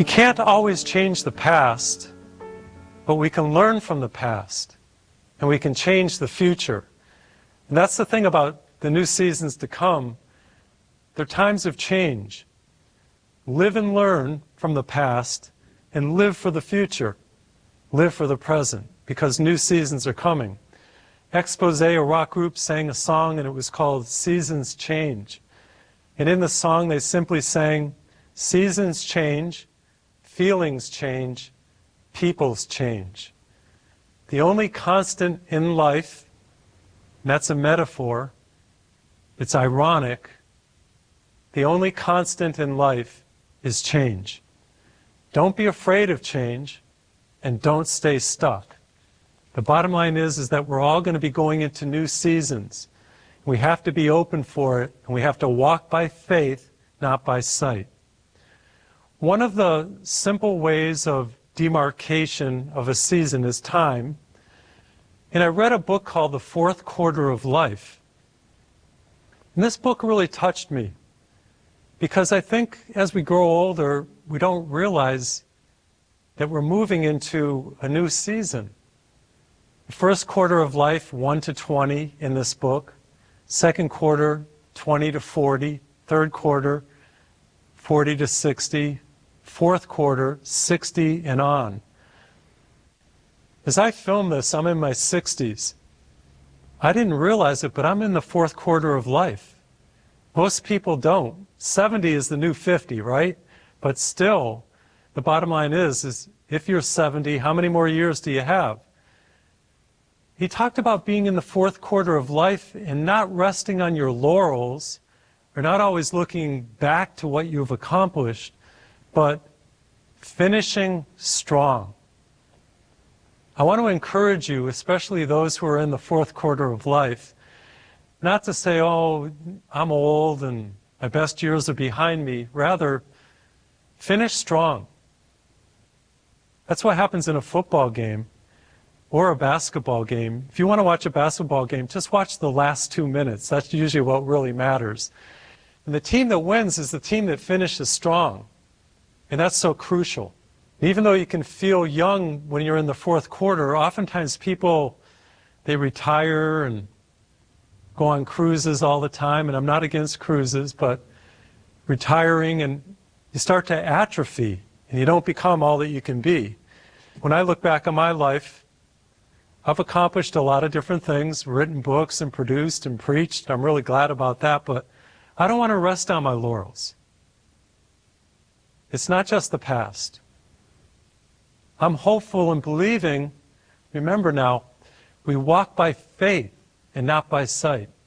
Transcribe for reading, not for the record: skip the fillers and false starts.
We can't always change the past, but we can learn from the past, and we can change the future. And that's the thing about the new seasons to come. They're times of change. Live and learn from the past, and live for the future. Live for the present, because new seasons are coming. Expose, a rock group, sang a song, and it was called Seasons Change. And in the song, they simply sang, seasons change, feelings change, peoples change. The only constant in life, and that's a metaphor, it's ironic, the only constant in life is change. Don't be afraid of change, and don't stay stuck. The bottom line is that we're all going to be going into new seasons. We have to be open for it, and we have to walk by faith, not by sight. One of the simple ways of demarcation of a season is time. And I read a book called The Fourth Quarter of Life. And this book really touched me, because I think as we grow older, we don't realize that we're moving into a new season. The first quarter of life, 1 to 20 in this book. Second quarter, 20 to 40. Third quarter, 40 to 60. Fourth quarter, 60 and on. As I film this, I'm in my 60s. I didn't realize it, but I'm in the fourth quarter of life. Most people don't. 70 is the new 50, right? But still, the bottom line is if you're 70, how many more years do you have? He talked about being in the fourth quarter of life and not resting on your laurels, or not always looking back to what you've accomplished, but finishing strong. I want to encourage you, especially those who are in the fourth quarter of life, not to say, oh, I'm old and my best years are behind me. Rather, finish strong. That's what happens in a football game or a basketball game. If you want to watch a basketball game, just watch the last 2 minutes. That's usually what really matters. And the team that wins is the team that finishes strong. And that's so crucial. Even though you can feel young when you're in the fourth quarter, oftentimes people, they retire and go on cruises all the time. And I'm not against cruises, but retiring, and you start to atrophy and you don't become all that you can be. When I look back on my life, I've accomplished a lot of different things, written books and produced and preached. I'm really glad about that, but I don't want to rest on my laurels. It's not just the past. I'm hopeful and believing. Remember now, we walk by faith and not by sight.